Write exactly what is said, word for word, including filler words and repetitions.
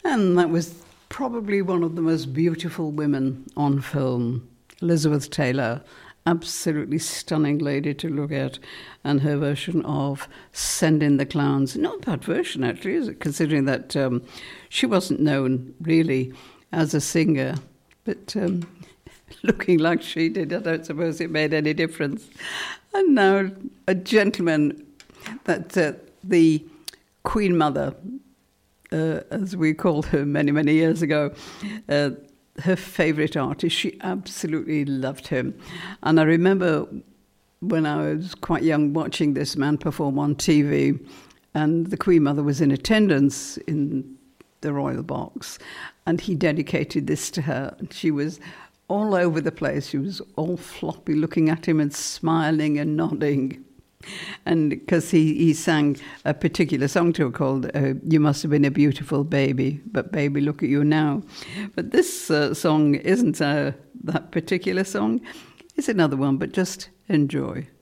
And that was probably one of the most beautiful women on film, Elizabeth Taylor. Absolutely stunning lady to look at, and her version of Send in the Clowns. Not a bad version, actually, is it? Considering that um, she wasn't known really as a singer, but um, looking like she did, I don't suppose it made any difference. And now a gentleman that uh, the Queen Mother, uh, as we called her many, many years ago, uh, her favourite artist. She absolutely loved him. And I remember when I was quite young watching this man perform on T V, and the Queen Mother was in attendance in the royal box, and he dedicated this to her. And she was all over the place. She was all floppy, looking at him and smiling and nodding. And because he, he sang a particular song to her called uh, You Must Have Been a Beautiful Baby, but baby, look at you now. But this uh, song isn't uh, that particular song. It's another one, but just enjoy.